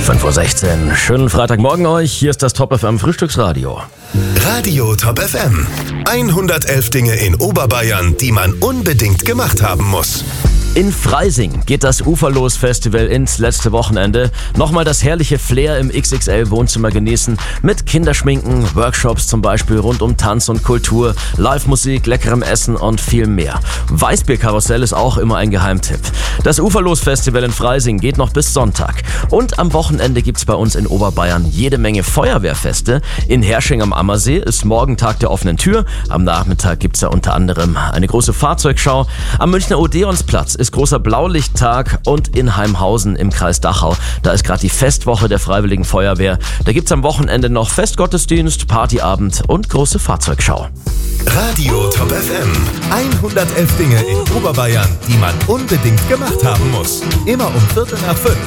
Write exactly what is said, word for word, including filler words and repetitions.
fünf Uhr sechzehn. Schönen Freitagmorgen euch. Hier ist das Top F M Frühstücksradio. Radio Top F M. hundertelf Dinge in Oberbayern, die man unbedingt gemacht haben muss. In Freising geht das Uferlos-Festival ins letzte Wochenende. Nochmal das herrliche Flair im X X L-Wohnzimmer genießen. Mit Kinderschminken, Workshops zum Beispiel rund um Tanz und Kultur, Live-Musik, leckerem Essen und viel mehr. Weißbierkarussell ist auch immer ein Geheimtipp. Das Uferlos-Festival in Freising geht noch bis Sonntag. Und am Wochenende gibt's bei uns in Oberbayern jede Menge Feuerwehrfeste. In Hersching am Ammersee ist morgen Tag der offenen Tür. Am Nachmittag gibt's da unter anderem eine große Fahrzeugschau. Am Münchner Odeonsplatz ist großer Blaulichttag und in Heimhausen im Kreis Dachau. Da ist gerade die Festwoche der Freiwilligen Feuerwehr. Da gibt's am Wochenende noch Festgottesdienst, Partyabend und große Fahrzeugschau. Radio Top F M. hundertelf Dinge in Oberbayern, die man unbedingt gemacht haben muss. Immer um Viertel nach fünf